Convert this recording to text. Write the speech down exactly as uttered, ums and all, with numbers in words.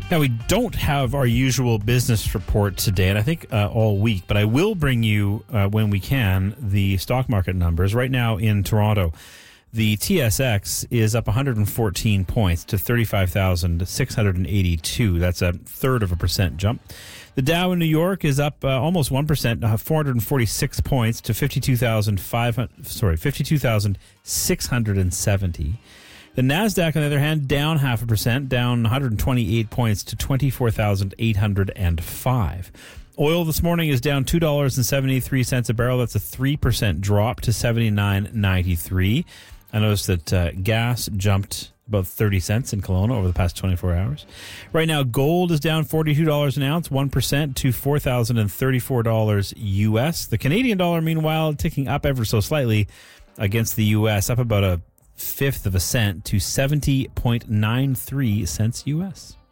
Now, we don't have our usual business report today, and I think uh, all week, but I will bring you, uh, when we can, the stock market numbers. Right now in Toronto, the T S X is up one hundred fourteen points to thirty-five thousand six hundred eighty-two. That's a third of a percent jump. The Dow in New York is up uh, almost one percent, uh, four hundred forty-six points to fifty-two thousand five hundred, sorry, fifty-two thousand six hundred seventy. The NASDAQ, on the other hand, down half a percent, down one hundred twenty-eight points to twenty-four thousand eight hundred five. Oil this morning is down two dollars and seventy-three cents a barrel. That's a three percent drop to seventy-nine ninety-three. I noticed that uh, gas jumped about thirty cents in Kelowna over the past twenty-four hours. Right now, gold is down forty-two dollars an ounce, one percent to four thousand thirty-four dollars U S. The Canadian dollar, meanwhile, ticking up ever so slightly against the U S, up about a fifth of a cent to seventy point nine three cents U S.